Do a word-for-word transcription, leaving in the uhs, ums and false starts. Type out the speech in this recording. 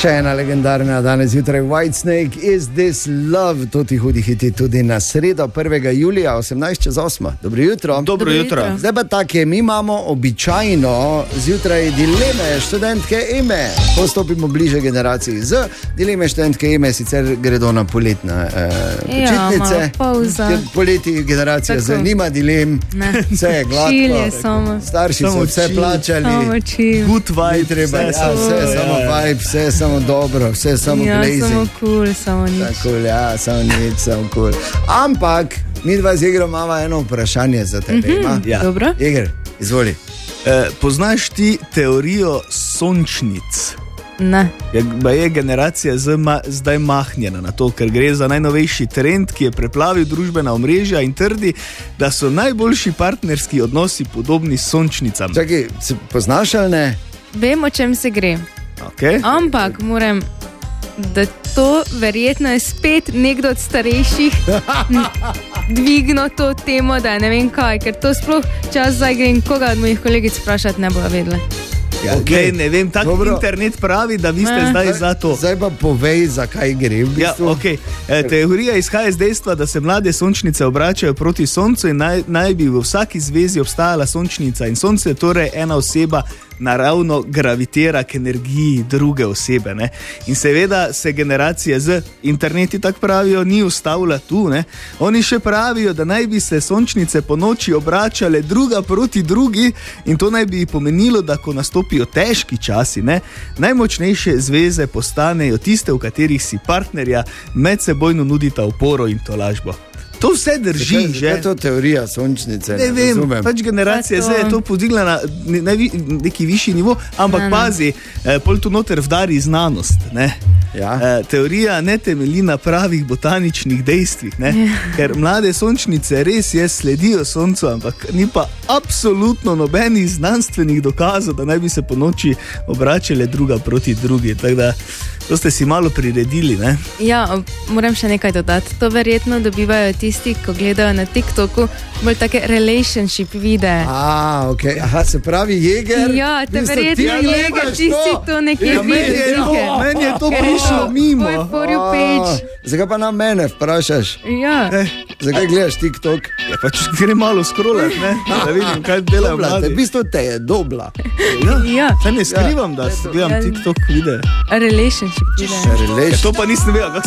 Še ena legendarna danes jutraj. Whitesnake, Is This Love? To ti hudi hiti tudi na sredo, prvega julija, osemnajst čez osmo. Dobro jutro. Dobro jutro. Zdaj pa tako je, mi imamo običajno zjutraj dileme študentke Eme. Postopimo bliže generaciji Z. Dileme študentke Eme sicer gredo na poletne eh, počitnice. Ja, pauza. Poleti generacija Z nima dilem. Ne. Vse je gladko. Čil je samo. Starši Samo so vse chill. plačali. Samo čil. Good vibe, Treba, vse ja, samo- vse je samo ja, ja. vibe, vse je samo dobro, vse je samo Ja, blazing. samo cool, samo nič. Tako, ja, samo nič, samo cool. Ampak, mi dva z Igrom imamo eno vprašanje za tebe. Mhm, Ja. Dobro. Igor, izvoli. Eh, poznaš ti teorijo sončnic? Ne. Je, ba je generacija Z ma, zdaj mahnjena na to, ker gre za najnovejši trend, ki je preplavil družbena omrežja in trdi, da so najboljši partnerski odnosi podobni sončnicam. Čakaj, se poznaš ali ne? Vem, o čem se gre. Okay? Ampak moram, da to verjetno je spet nekdo od starejših dvignil to temo, da ne vem kaj, ker to sploh čas zdaj grem koga od mojih kolegic vprašati, ne bojo vedele. Ja, okay, ne vem, tak Dobro. internet pravi, da vi ste Ne. zdaj za to. Zdaj pa povej, zakaj gre v Ja, bistvu. okay. e, teorija izhaja iz dejstva, da se mlade sončnice obračajo proti soncu in naj, naj bi v vsaki zvezi obstajala sončnica in sonce, torej ena oseba naravno gravitira k energiji druge osebe. Ne? In seveda se generacija Z, interneti tako pravijo, ni ustavila tu. Ne? Oni še pravijo, da naj bi se sončnice po noči obračale druga proti drugi in to naj bi pomenilo, da ko nastopijo težki časi, ne, najmočnejše zveze postanejo tiste, v katerih si partnerja medsebojno nudita oporo in tolažbo. To vse drži, Zakaj- že. zakaj je to teorija sončnice? Ne vem, razumem. pač generacija Pa zdaj je to- to podigla na ne- najvi, neki višji nivo, ampak Ne, ne. pazi, eh, pol tu noter vdari znanost. Ne? Ja. Eh, teorija ne temelji na pravih botaničnih dejstvih, ne? Ker mlade sončnice res je sledijo soncu, ampak ni pa absolutno nobenih znanstvenih dokazov, da naj bi se po noči obračale druga proti drugi. Tako da to ste si malo priredili. Ne? Ja, ob- moram še nekaj dodati. To verjetno dobivajo tisti, ko gledajo na TikToku bolj take relationship videe. A, okay. Aha, se pravi Jeger. Ja, te v bistvu verjetno ti Jeger, gledaš ti si to. to nekje Ja, meni je videl. to- meni je to Ker prišlo to mimo. tvoj for you page. A, Zakaj pa na mene vprašaš? Ja. Eh, Zakaj gledaš TikTok? ja, pač gre malo scrollati, ne? Da vidim, kaj delajo Dobla, te, v mladi. bistvu te je dobla. Ja. Saj ne skrivam, da Ja, gledam ja. TikTok videe. Relationship videe. Ja, to pa nisem vedel.